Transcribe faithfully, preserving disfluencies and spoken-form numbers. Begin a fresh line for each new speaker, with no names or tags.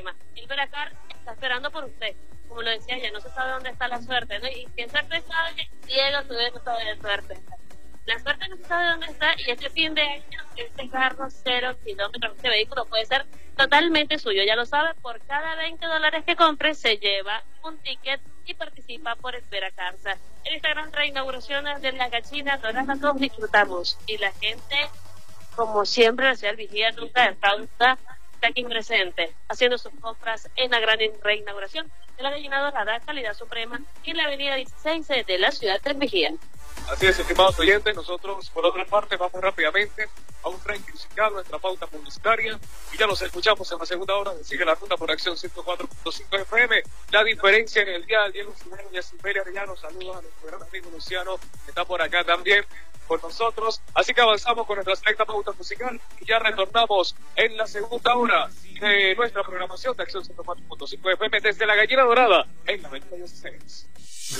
Suprema. El Veracar está esperando por usted. Como lo decía ella, no se sabe dónde está la suerte, ¿no? Y quien siempre sabe, Diego, tú no sabe de suerte. La suerte no se sabe dónde está, y este fin de año, este carro cero kilómetros, este vehículo puede ser totalmente suyo. Ya lo sabe, por cada veinte dólares que compre, se lleva un ticket y participa por el Veracarza. En esta gran reinauguración de la gallina dorada, todos disfrutamos. Y la gente, como siempre, la ciudad vigía nunca defrauda, está aquí presente, haciendo sus compras en la gran reinauguración de la gallina dorada, calidad suprema, en la avenida dieciséis de la ciudad de Vigía.
Así es, estimados oyentes, nosotros por otra parte vamos rápidamente a un tren musical, nuestra pauta publicitaria, y ya los escuchamos en la segunda hora de Sigue la Ruta por Acción ciento cuatro punto cinco F M. La diferencia en el día, Diego Jiménez y Asimeria Arellano, saludos a nuestro gran amigo Luciano, que está por acá también con nosotros. Así que avanzamos con nuestra selecta pauta musical y ya retornamos en la segunda hora de nuestra programación de Acción ciento cuatro punto cinco F M desde la Gallina Dorada en la avenida dieciséis.